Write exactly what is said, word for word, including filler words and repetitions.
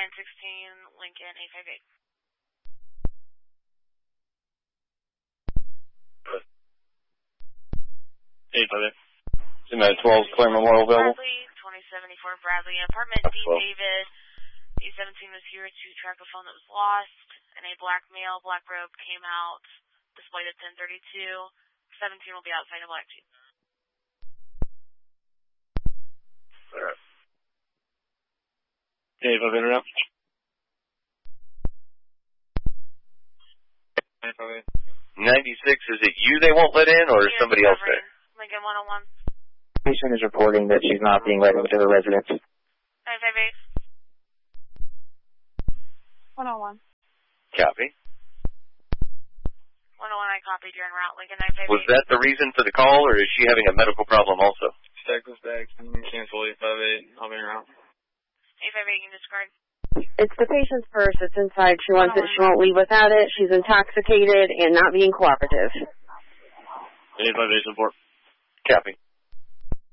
nine sixteen, Lincoln, eight five eight. eight five eight. Cinematic twelve, Claire Memorial available. Bradley, twenty seventy-four Bradley, apartment D. David, E seventeen was here to track a phone that was lost, and a black male, black robe came out, displayed at ten thirty-two. seventeen will be outside of black jeep. Alright. Dave, I've been around. ninety-six, is it you they won't let in, or is somebody else there? Lincoln one oh one. Patient is reporting that she's not being let into her residence. nine five eight. one oh one. Copy. one oh one, I copied. You're en route. Lincoln nine five eight. Was that the reason for the call, or is she having a medical problem also? Stack this back. Cancel eight five eight. I'll be around. eight five eight, you can discard. It's the patient's purse. It's inside. She wants it. She won't leave without it. She's intoxicated and not being cooperative. eight five eight support. Copy.